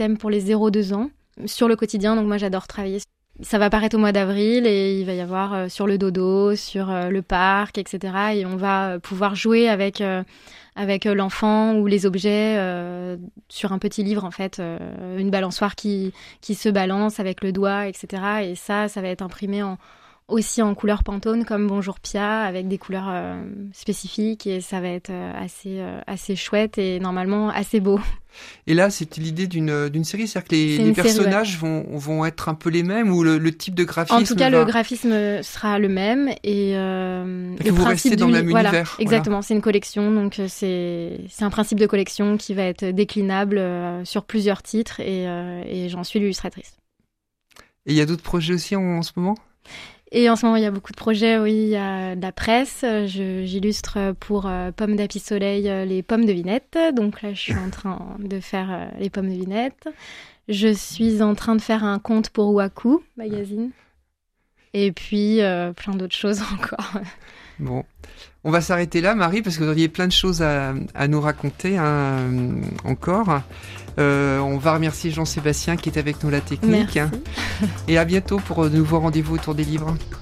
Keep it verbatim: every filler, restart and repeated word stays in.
système pour les zéro deux ans sur le quotidien. Donc moi, j'adore travailler. Ça va paraître au mois d'avril et il va y avoir euh, sur le dodo, sur euh, le parc, et cetera. Et on va pouvoir jouer avec, euh, avec l'enfant ou les objets euh, sur un petit livre, en fait. Euh, une balançoire qui, qui se balance avec le doigt, et cetera. Et ça, ça va être imprimé en... aussi en couleur Pantone comme Bonjour Pia avec des couleurs euh, spécifiques et ça va être euh, assez, euh, assez chouette et normalement assez beau. Et là, c'est l'idée d'une, d'une série, c'est-à-dire que les, c'est les série, personnages ouais. vont, vont être un peu les mêmes ou le, le type de graphisme En tout cas, va... le graphisme sera le même et, euh, et que le vous principe restez dans du... le même voilà, univers. Exactement, Voilà. c'est une collection, donc c'est, c'est un principe de collection qui va être déclinable euh, sur plusieurs titres et, euh, et j'en suis l'illustratrice. Et il y a d'autres projets aussi en, en ce moment ? Et en ce moment, il y a beaucoup de projets, oui, il y a de la presse. Je, j'illustre pour euh, Pommes d'Api Soleil euh, les pommes de Vinette. Donc là, je suis en train de faire euh, les pommes de Vinette. Je suis en train de faire un conte pour Waku Magazine. Et puis, euh, plein d'autres choses encore. Bon, on va s'arrêter là, Marie, parce que vous auriez plein de choses à, à nous raconter hein, encore. Euh, on va remercier Jean-Sébastien qui est avec nous à la technique. Merci. Et à bientôt pour de nouveaux rendez-vous autour des livres.